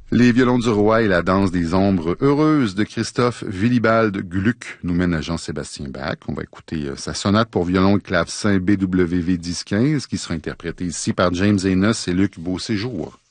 Les violons du roi et la danse des ombres heureuses de Christoph Willibald Gluck nous mènent à Jean-Sébastien Bach. On va écouter sa sonate pour violon et clavecin BWV 1015 qui sera interprétée ici par James Enos et Luc Beauséjour.